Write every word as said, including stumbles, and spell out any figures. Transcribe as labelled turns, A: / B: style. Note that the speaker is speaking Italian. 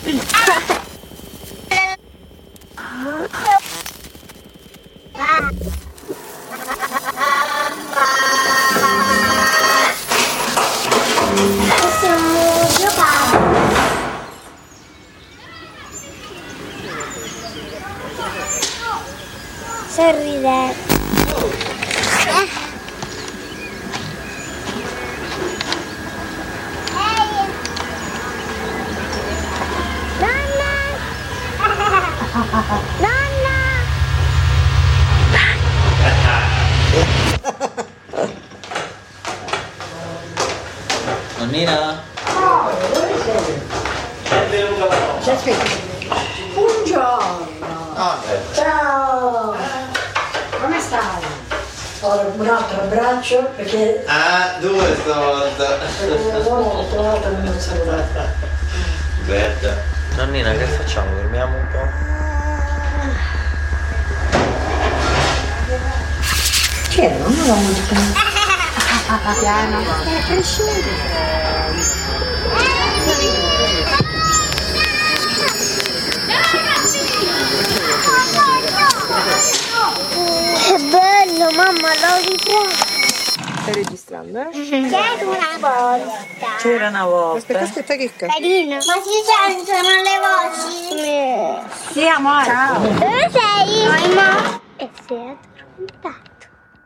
A: Possiamo giocare. Sorridere. Eh. Nonna!
B: Nonnina?
C: C'è scritto. Buongiorno.
B: Ah,
C: Ciao. Come stai? Ho un altro abbraccio perché...
B: ah, due stavolta.
C: Ho trovato non mi salutata.
B: Berta. Nonnina, che facciamo? Dormiamo un po'?
C: C'era, non la musica.
A: Piano. È cresciuto. Che bello, mamma, l'ho ripreso.
D: Stai registrando, eh?
A: C'era una volta.
B: C'era una volta.
D: Aspetta, aspetta che cazzo.
A: Carino. Ma si sentono le voci?
D: Sì, amore. Ciao.
A: Dove sei? Mamma. E sei addormentata.